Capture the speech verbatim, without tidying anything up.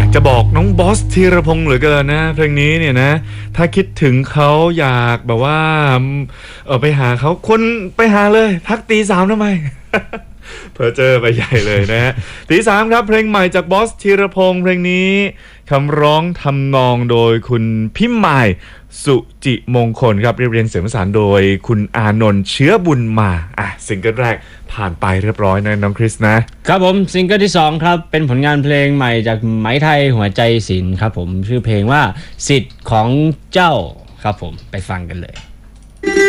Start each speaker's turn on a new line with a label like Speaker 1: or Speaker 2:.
Speaker 1: ากจะบอกน้องบอสธีรพงษ์เหลือเกินนะเพลงนี้เนี่ยนะถ้าคิดถึงเขาอยากแบบว่าเออไปหาเขาคนไปหาเลยทักตีสามทำไม เพอเจอไปใหญ่เลยนะฮะตีสามครับเพลงใหม่จากบอสธีรพงษ์เพลงนี้คำร้องทำนองโดยคุณพิมายสุจิมงคลครับเรียบเรียงเสียงประสานโดยคุณอานนท์เชื้อบุญมาอ่ะซิงเกิลแรกผ่านไปเรียบร้อยนะน้องคริสนะครับ
Speaker 2: ผมซิงเกิลที่สองครับเป็นผลงานเพลงใหม่จากไหมไทยหัวใจศิลป์ครับผมชื่อเพลงว่าสิทธิ์ของเจ้าครับผมไปฟังกันเลย